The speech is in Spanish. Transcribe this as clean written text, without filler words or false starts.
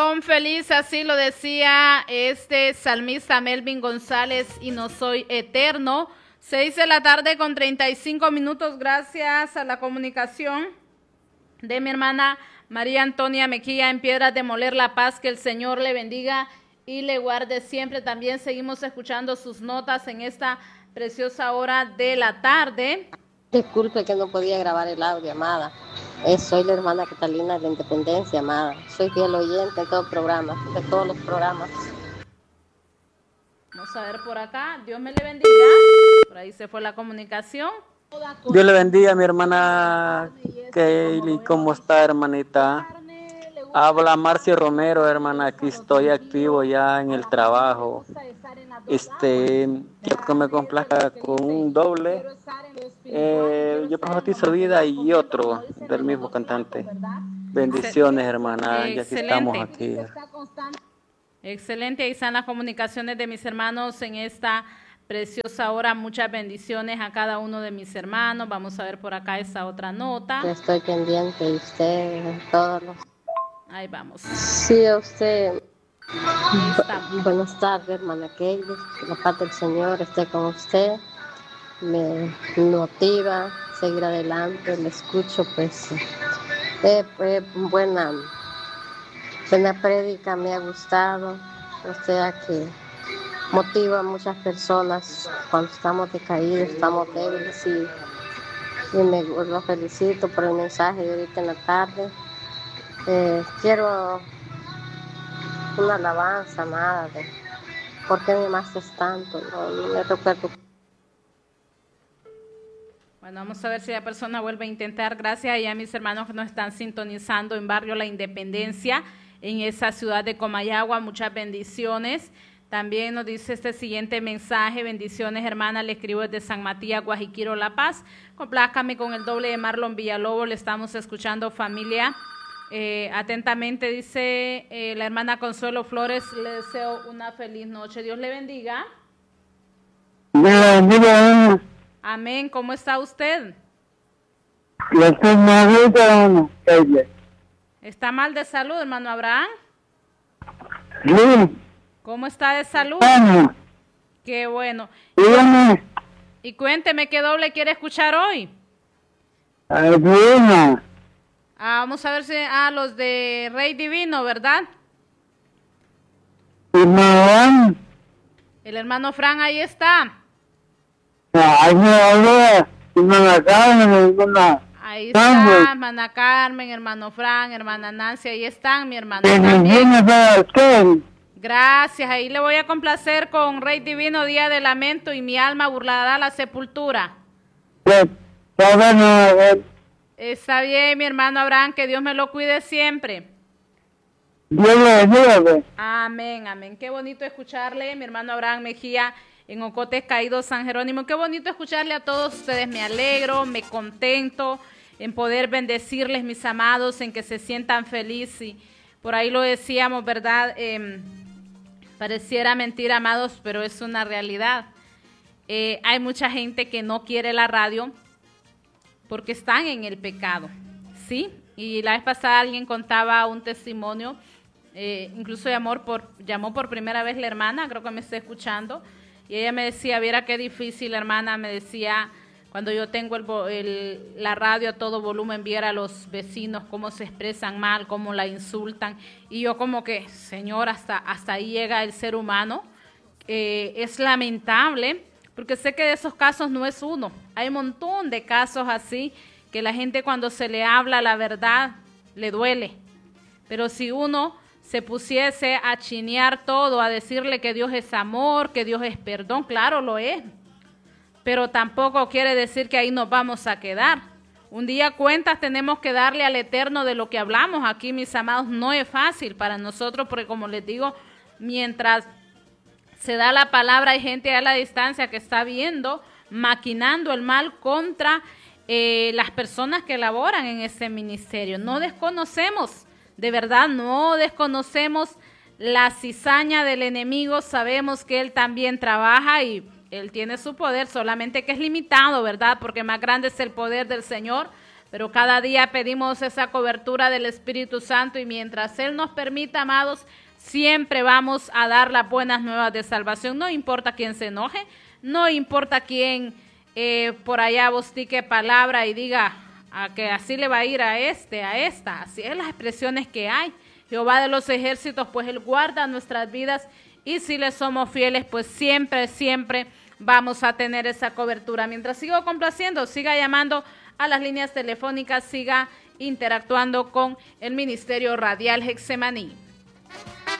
son felices, así lo decía este salmista Melvin González, y no soy eterno. 6:35 p.m. Gracias a la comunicación de mi hermana María Antonia Mejía en Piedras de Moler, La Paz. Que el Señor le bendiga y le guarde siempre. También seguimos escuchando sus notas en esta preciosa hora de la tarde. Disculpe que no podía grabar el audio, amada. Soy la hermana Catalina de la Independencia, amada. Soy fiel oyente de todos los programas. Vamos a ver por acá. Dios me le bendiga. Por ahí se fue la comunicación. Dios le bendiga, mi hermana Kaylee. ¿Cómo está, hermanita? Habla Marcio Romero, hermana. Aquí estoy activo ya en el trabajo. Quiero que me complazca con un doble. Yo profetizo vida y otro del mismo cantante. Bendiciones, hermana. Ya que estamos aquí. Excelente. Ahí están las comunicaciones de mis hermanos en esta preciosa hora. Muchas bendiciones a cada uno de mis hermanos. Vamos a ver por acá esta otra nota. Estoy pendiente de usted, todos los... Ahí vamos. Sí, a usted. Buenas tardes, hermana Kaylee. Que la paz del Señor esté con usted. Me motiva a seguir adelante. Le escucho, pues. Buena prédica, me ha gustado. O sea que motiva a muchas personas cuando estamos decaídos, estamos débiles. Y lo felicito por el mensaje de ahorita en la tarde. Quiero una alabanza, amada, de ¿por qué me amaste tanto? No me recuerdo. Bueno, vamos a ver si la persona vuelve a intentar. Gracias a mis hermanos que nos están sintonizando en Barrio La Independencia, en esa ciudad de Comayagua. Muchas bendiciones. También nos dice este siguiente mensaje: bendiciones, hermana, le escribo desde San Matías, Guajiquiro, La Paz. Complázcame con el doble de Marlon Villalobos, le estamos escuchando, familia. Atentamente, dice la hermana Consuelo Flores, le deseo una feliz noche. Dios le bendiga. Amén. ¿Cómo está usted? ¿Está mal de salud, hermano Abraham? Sí. ¿Cómo está de salud? Bueno. Qué bueno. Dígame. Y cuénteme, ¿qué doble quiere escuchar hoy? Bueno. Vamos a ver si... los de Rey Divino, ¿verdad? Hermano. El hermano Fran ahí está. Ahí está, hermana Carmen, hermano Fran, hermana Nancy, ahí están, mi hermano también. Gracias, ahí le voy a complacer con Rey Divino, Día de Lamento, y mi alma burlará la sepultura. Está bien, mi hermano Abraham, que Dios me lo cuide siempre. Dios le bendiga. Amén, amén. Qué bonito escucharle, mi hermano Abraham Mejía, en Ocotes Caído, San Jerónimo. Qué bonito escucharle a todos ustedes. Me alegro, me contento en poder bendecirles, mis amados, en que se sientan felices. Y por ahí lo decíamos, ¿verdad? Pareciera mentira, amados, pero es una realidad. Hay mucha gente que no quiere la radio porque están en el pecado, ¿sí? Y la vez pasada alguien contaba un testimonio, incluso llamó por primera vez la hermana, creo que me está escuchando, y ella me decía, viera qué difícil, hermana, me decía, cuando yo tengo la radio a todo volumen, viera a los vecinos cómo se expresan mal, cómo la insultan, y yo como que, Señor, hasta ahí llega el ser humano. Es lamentable, porque sé que de esos casos no es uno, hay un montón de casos así, que la gente cuando se le habla la verdad, le duele, pero si uno se pusiese a chinear todo, a decirle que Dios es amor, que Dios es perdón, claro lo es, pero tampoco quiere decir que ahí nos vamos a quedar. Un día cuentas tenemos que darle al Eterno de lo que hablamos aquí, mis amados. No es fácil para nosotros, porque como les digo, mientras se da la palabra, hay gente a la distancia que está viendo, maquinando el mal contra las personas que laboran en ese ministerio. No desconocemos, de verdad, no desconocemos la cizaña del enemigo. Sabemos que él también trabaja y él tiene su poder, solamente que es limitado, ¿verdad? Porque más grande es el poder del Señor, pero cada día pedimos esa cobertura del Espíritu Santo y mientras Él nos permita, amados, siempre vamos a dar las buenas nuevas de salvación. No importa quién se enoje, no importa quién por allá bostique palabra y diga que así le va a ir a esta. Así es las expresiones que hay. Jehová de los ejércitos, pues Él guarda nuestras vidas y si le somos fieles, pues siempre, siempre vamos a tener esa cobertura. Mientras sigo complaciendo, siga llamando a las líneas telefónicas, siga interactuando con el Ministerio Radial Getsemaní.